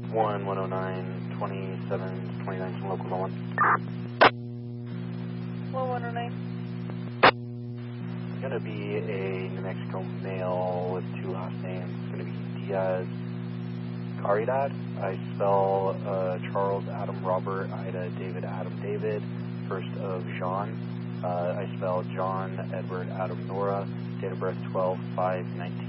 109, 27, 29, some locals on 109. It's going to be a New Mexico male with two last names. It's going to be Diaz Caridad. I spell Charles Adam Robert Ida David Adam David, first of Jean. I spell John Edward Adam Nora, date of birth 12/5/19.